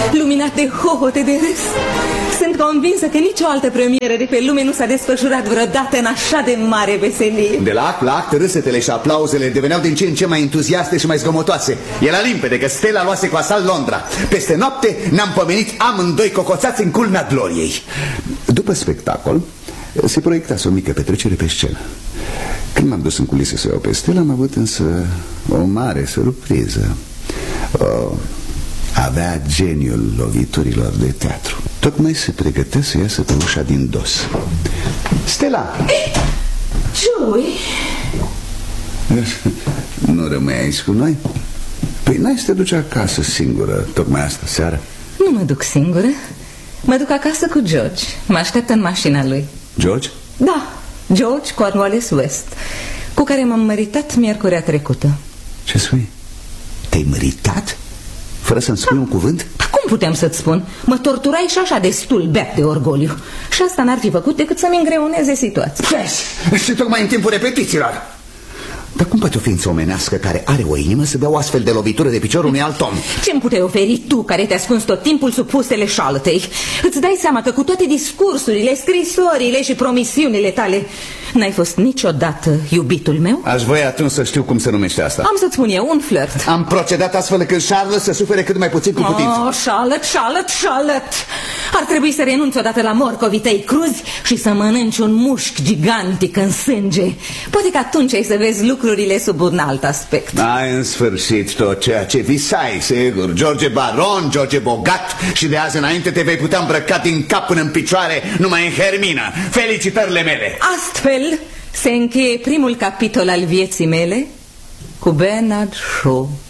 luminat de hohote de râs. Sunt convinsă că nicio altă premieră de pe lume nu s-a desfășurat vreodată în așa de mare veselie. De la act la act, râsetele și aplauzele deveneau din ce în ce mai entuziaste și mai zgomotoase. Era limpede că Stella luase cu asalt Londra. Peste noapte ne-am pomenit amândoi cocoțați în culmea gloriei. După spectacol se proiectase o mică petrecere pe scenă. Când m-am dus în culise să o iau pe Stella, am avut însă o mare surpriză. Avea geniul loviturilor de teatru. Tocmai se pregătea să iasă pe ușa din dos. Stella! Joey! Nu rămâi aici cu noi? Păi n-ai să te duci acasă singură tocmai asta seara? Nu mă duc singură. Mă duc acasă cu George. Mă așteaptă în mașina lui. George? Da, George Cornwallis West, cu care m-am măritat miercurea trecută. Ce spui? Te-ai măritat? Fără să-mi spui un cuvânt? Cum puteam să-ți spun? Mă torturai și așa destul beat de orgoliu. Și asta n-ar fi făcut decât să-mi îngreuneze situația. Vezi, și tocmai în timpul repetițiilor. Dar cum poate o ființă omenească care are o inimă să dea o astfel de lovitură de picior unui alt om? Ce-mi puteai oferi tu, care te-ai ascuns tot timpul sub fustele șalătei? Îți dai seama că cu toate discursurile, scrisorile și promisiunile tale n-ai fost niciodată iubitul meu? Aș voi atunci să știu cum se numește asta. Am să-ți spun eu, un flirt. Am procedat astfel încât Charlotte să sufere cât mai puțin cu putință. Oh, Charlotte! Ar trebui să renunți odată la morcovii tăi cruzi și să mănânci un mușchi gigantic în sânge. Poate că atunci ai să vezi lucrurile sub un alt aspect. Ai în sfârșit tot ceea ce visai, sigur. George Baron, George bogat, și de azi înainte te vei putea îmbrăca din cap până în picioare numai în hermină. Felicitările mele! Astfel se încheie primul capitol al vieții mele cu Bernard Shaw.